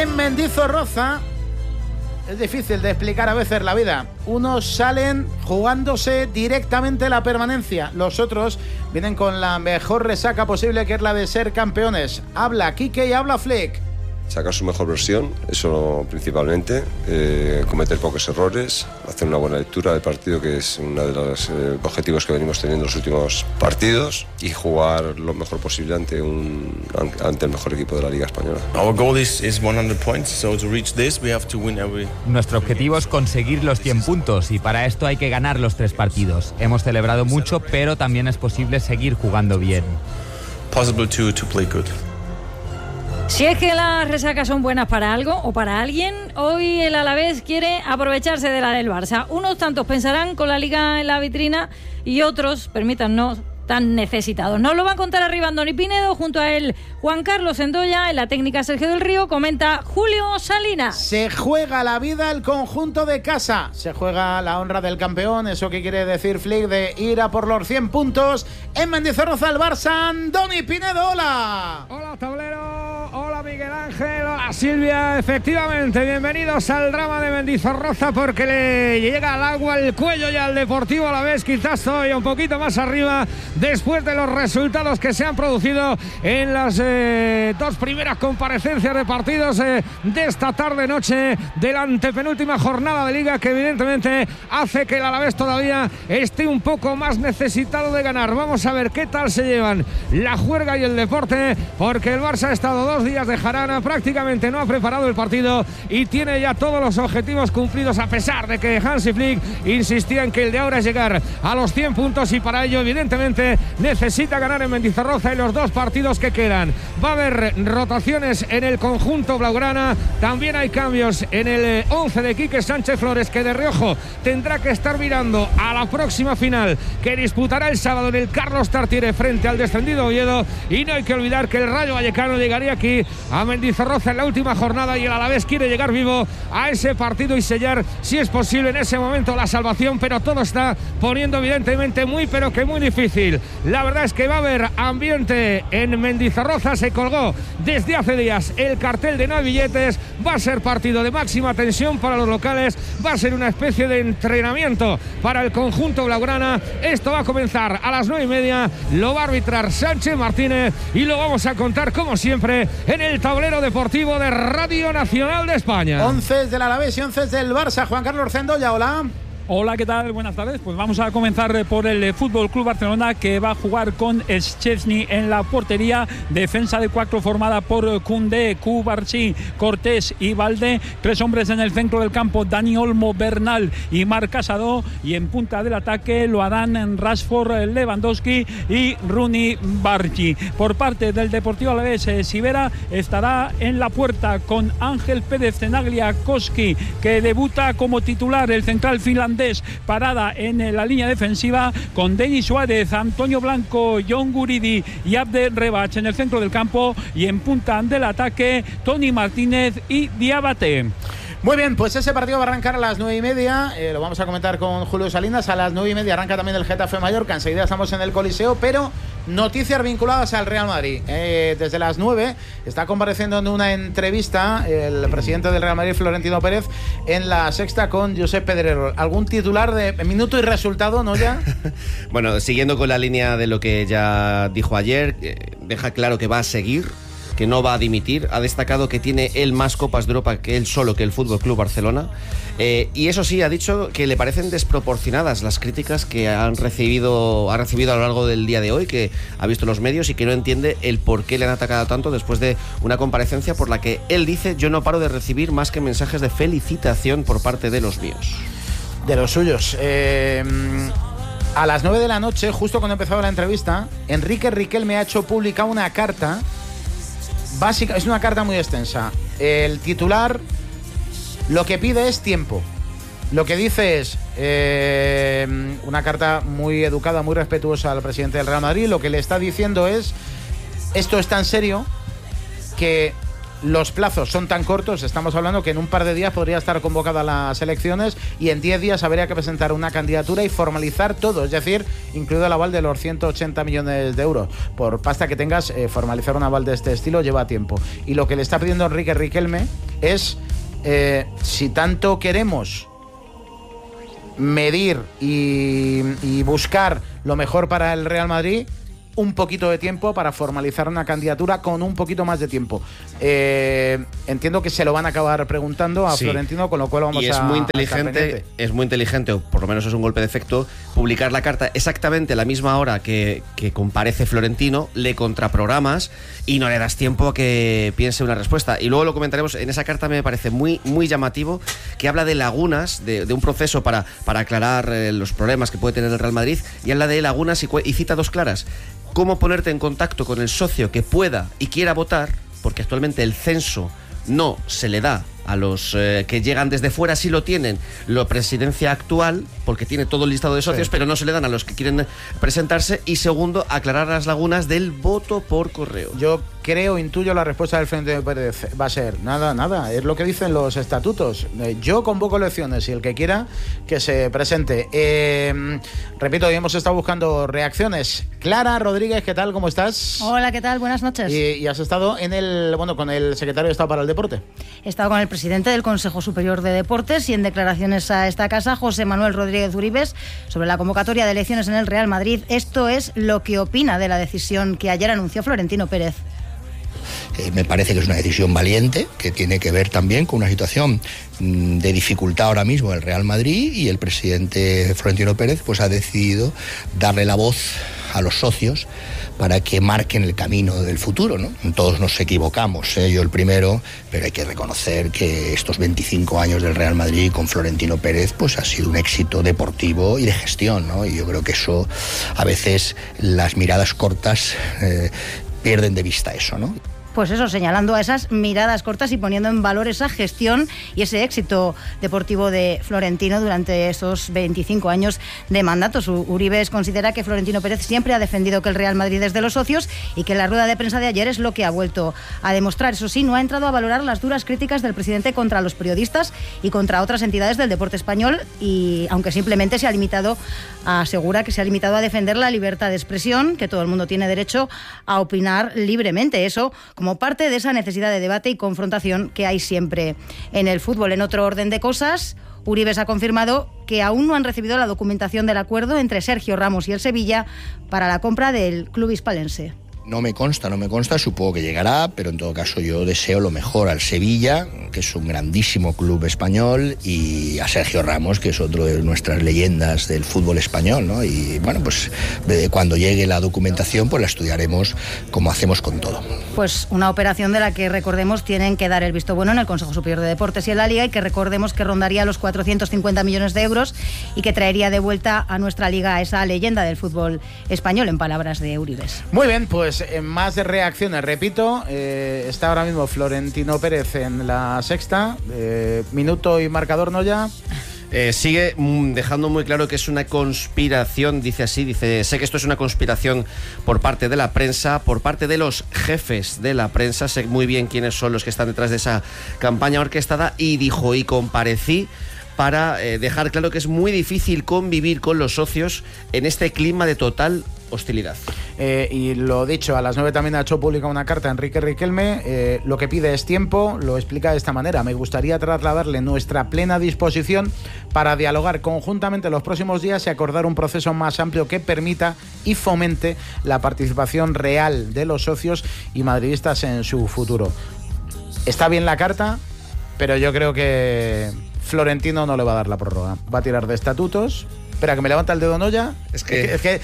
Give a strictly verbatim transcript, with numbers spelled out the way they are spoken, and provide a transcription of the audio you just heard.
En Mendizorroza es difícil de explicar a veces la vida. Unos salen jugándose directamente la permanencia. Los otros vienen con la mejor resaca posible, que es la de ser campeones. Habla Quique y habla Flick. Sacar su mejor versión, eso principalmente, eh, cometer pocos errores, hacer una buena lectura del partido, que es uno de los eh, objetivos que venimos teniendo en los últimos partidos, y jugar lo mejor posible ante un ante el mejor equipo de la Liga Española. Our goal is, is one hundred points, so to reach this we have to win every... Nuestro objetivo es conseguir los cien puntos y para esto hay que ganar los tres partidos. Hemos celebrado mucho, pero también es posible seguir jugando bien. Possible to, to play good. Si es que las resacas son buenas para algo o para alguien, hoy el Alavés quiere aprovecharse de la del Barça. Unos tantos pensarán con la Liga en la vitrina y otros, permítanos, tan necesitados. Nos lo va a contar arriba Andoni Pinedo, junto a él Juan Carlos Endoya, en la técnica Sergio del Río, comenta Julio Salinas. Se juega la vida el conjunto de casa, se juega la honra del campeón, eso que quiere decir Flick, de ir a por los cien puntos. En Mendizorroza el Barça, Andoni Pinedo, hola. Hola tablero, hola Miguel Ángel, hola Silvia, efectivamente, bienvenidos al drama de Mendizorroza, porque le llega al agua el cuello ya al Deportivo Alavés, quizás hoy un poquito más arriba, después de los resultados que se han producido en las eh, dos primeras comparecencias de partidos eh, de esta tarde-noche de la antepenúltima jornada de Liga, que evidentemente hace que el Alavés todavía esté un poco más necesitado de ganar. Vamos a ver qué tal se llevan la juerga y el deporte, porque el Barça ha estado dos días de jarana, prácticamente no ha preparado el partido y tiene ya todos los objetivos cumplidos, a pesar de que Hansi Flick insistía en que el de ahora es llegar a los cien puntos, y para ello evidentemente necesita ganar en Mendizorroza en los dos partidos que quedan. Va a haber rotaciones en el conjunto blaugrana, también hay cambios en el once de Quique Sánchez Flores, que de reojo tendrá que estar mirando a la próxima final que disputará el sábado en el Carlos Tartiere frente al descendido Oviedo. Y no hay que olvidar que el Rayo Vallecano llegaría aquí a Mendizorroza en la última jornada, y el Alavés quiere llegar vivo a ese partido y sellar, si es posible, en ese momento la salvación, pero todo está poniendo evidentemente muy pero que muy difícil. La verdad es que va a haber ambiente en Mendizorroza, se colgó desde hace días el cartel de no hay billetes, va a ser partido de máxima tensión para los locales, va a ser una especie de entrenamiento para el conjunto blaugrana. Esto va a comenzar a las nueve y media, lo va a arbitrar Sánchez Martínez y lo vamos a contar como siempre en el tablero deportivo de Radio Nacional de España. Once del Alavés y once del Barça. Juan Carlos Endoya, hola. Hola, ¿qué tal? Buenas tardes. Pues vamos a comenzar por el F C Barcelona, que va a jugar con Szczęsny en la portería. Defensa de cuatro formada por Koundé, Cubarsí, Cortés y Valde. Tres hombres en el centro del campo: Dani Olmo, Bernal y Marc Casado. Y en punta del ataque lo harán Rashford, Lewandowski y Rooney Bargi. Por parte del Deportivo Alavés, Sivera estará en la puerta con Ángel Pérez, Tenaglia, Koski, que debuta como titular. El central finlandés parada en la línea defensiva con Denis Suárez, Antonio Blanco, John Guridi y Abdel Rebach en el centro del campo, y en punta del ataque Tony Martínez y Diabate. Muy bien, pues ese partido va a arrancar a las nueve y media, eh, lo vamos a comentar con Julio Salinas. A las nueve y media arranca también el Getafe Mallorca, enseguida estamos en el Coliseo, pero noticias vinculadas al Real Madrid. Eh, desde las nueve está compareciendo en una entrevista el presidente del Real Madrid, Florentino Pérez, en La Sexta con Josep Pedrerol. ¿Algún titular de minuto y resultado, no ya? Bueno, siguiendo con la línea de lo que ya dijo ayer, eh, deja claro que va a seguir, que no va a dimitir. Ha destacado que tiene él más Copas de Europa que él solo, que el F C Barcelona. Eh, y eso sí, ha dicho que le parecen desproporcionadas las críticas que han recibido, ha recibido a lo largo del día de hoy, que ha visto los medios, y que no entiende el por qué le han atacado tanto después de una comparecencia por la que él dice: yo no paro de recibir más que mensajes de felicitación por parte de los míos. De los suyos. Eh... A las nueve de la noche, justo cuando empezaba la entrevista, Enrique Riquelme ha hecho pública una carta básica, es una carta muy extensa. El titular lo que pide es tiempo. Lo que dice es eh, una carta muy educada, muy respetuosa al presidente del Real Madrid. Lo que le está diciendo es: esto es tan serio que los plazos son tan cortos, estamos hablando que en un par de días podría estar convocada las elecciones y en diez días habría que presentar una candidatura y formalizar todo, es decir, incluido el aval de los ciento ochenta millones de euros. Por pasta que tengas, eh, formalizar un aval de este estilo lleva tiempo. Y lo que le está pidiendo Enrique Riquelme es eh, si tanto queremos medir y, y buscar lo mejor para el Real Madrid, un poquito de tiempo para formalizar una candidatura con un poquito más de tiempo. Eh, entiendo que se lo van a acabar preguntando a sí. Florentino, con lo cual vamos a... Y es a, muy inteligente, es muy inteligente, o por lo menos es un golpe de efecto, publicar la carta exactamente a la misma hora que, que comparece Florentino, le contraprogramas y no le das tiempo a que piense una respuesta. Y luego lo comentaremos. En esa carta me parece muy, muy llamativo que habla de lagunas, de, de un proceso para, para aclarar eh, los problemas que puede tener el Real Madrid, y habla de lagunas y, y cita dos claras. Cómo ponerte en contacto con el socio que pueda y quiera votar, porque actualmente el censo no se le da a los eh, que llegan desde fuera, sí lo tienen la presidencia actual, porque tiene todo el listado de socios, sí. pero no se le dan a los que quieren presentarse. Y segundo, aclarar las lagunas del voto por correo. Yo creo, intuyo, la respuesta del Frente de Pérez va a ser nada, nada, es lo que dicen los estatutos. Yo convoco elecciones y el que quiera que se presente. Eh, repito, hoy hemos estado buscando reacciones. Clara Rodríguez, ¿qué tal? ¿Cómo estás? Hola, ¿qué tal? Buenas noches. Y, y has estado en el, bueno, con el secretario de Estado para el Deporte. He estado con el presidente del Consejo Superior de Deportes y en declaraciones a esta casa, José Manuel Rodríguez Uribes, sobre la convocatoria de elecciones en el Real Madrid. Esto es lo que opina de la decisión que ayer anunció Florentino Pérez. Eh, me parece que es una decisión valiente, que tiene que ver también con una situación mmm, de dificultad ahora mismo del Real Madrid, y el presidente Florentino Pérez pues ha decidido darle la voz a los socios para que marquen el camino del futuro, ¿no? Todos nos equivocamos, ¿eh? Yo el primero, pero hay que reconocer que estos veinticinco años del Real Madrid con Florentino Pérez pues ha sido un éxito deportivo y de gestión, ¿no? Y yo creo que eso, a veces las miradas cortas eh, pierden de vista eso, ¿no? Pues eso, señalando a esas miradas cortas y poniendo en valor esa gestión y ese éxito deportivo de Florentino durante esos veinticinco años de mandato. Uribes considera que Florentino Pérez siempre ha defendido que el Real Madrid es de los socios y que la rueda de prensa de ayer es lo que ha vuelto a demostrar. Eso sí, no ha entrado a valorar las duras críticas del presidente contra los periodistas y contra otras entidades del deporte español, y aunque simplemente se ha limitado, asegura que se ha limitado a defender la libertad de expresión, que todo el mundo tiene derecho a opinar libremente. Eso como parte de esa necesidad de debate y confrontación que hay siempre en el fútbol. En otro orden de cosas, Uribes ha confirmado que aún no han recibido la documentación del acuerdo entre Sergio Ramos y el Sevilla para la compra del club hispalense. No me consta, no me consta, supongo que llegará, pero en todo caso yo deseo lo mejor al Sevilla, que es un grandísimo club español, y a Sergio Ramos, que es otro de nuestras leyendas del fútbol español, ¿no? Y bueno, pues cuando llegue la documentación pues la estudiaremos como hacemos con todo. Pues una operación de la que, recordemos, tienen que dar el visto bueno en el Consejo Superior de Deportes y en la Liga, y que recordemos que rondaría los cuatrocientos cincuenta millones de euros y que traería de vuelta a nuestra liga a esa leyenda del fútbol español, en palabras de Uribes. Muy bien, pues en más de reacciones, repito, eh, está ahora mismo Florentino Pérez en la sexta, eh, minuto y marcador, ¿no ya? Eh, sigue mm, dejando muy claro que es una conspiración, dice así, dice, sé que esto es una conspiración por parte de la prensa, por parte de los jefes de la prensa, sé muy bien quiénes son los que están detrás de esa campaña orquestada, y dijo, y comparecí para eh, dejar claro que es muy difícil convivir con los socios en este clima de total hostilidad. Eh, y lo dicho, a las nueve también ha hecho pública una carta a Enrique Riquelme. Eh, lo que pide es tiempo, lo explica de esta manera: me gustaría trasladarle nuestra plena disposición para dialogar conjuntamente los próximos días y acordar un proceso más amplio que permita y fomente la participación real de los socios y madridistas en su futuro. Está bien la carta, pero yo creo que Florentino no le va a dar la prórroga. Va a tirar de estatutos. Espera, que me levanta el dedo Noya. Es que, es que